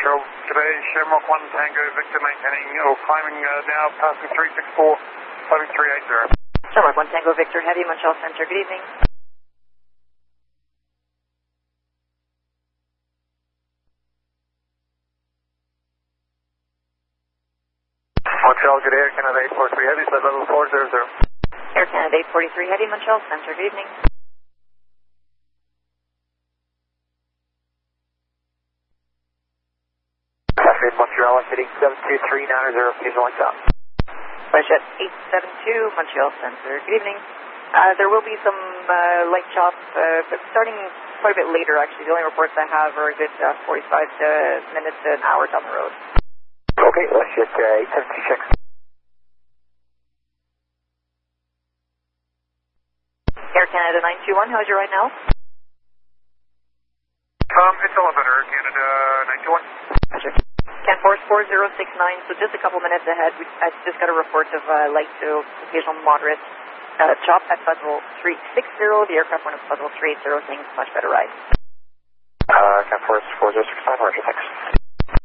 Montreal. Today, Shamrock 1 Tango Victor maintaining or climbing now passing 364, climbing 380. Shamrock 1 Tango Victor Heavy, Montreal Center, good evening. Montreal, good Air Canada 843 Heavy, flight level 400. Air Canada 843 Heavy, Montreal Center, good evening. Traffic Montreal, heading 72390, please one stop. WestJet 872, Montreal Center, good evening. There will be some light chop, but starting quite a bit later actually. The only reports I have are a good 45 minutes to an hour down the road. Okay, WestJet 872 checks. Air Canada 921, how's your right now? It's Elevator, Air Canada 921. Roger. Can Force 4069, so just a couple minutes ahead. I just got a report of light to occasional moderate chop at Flight Level 360. The aircraft went up to Flight Level 380, saying much better ride. Can Force 4069, Roger, thanks.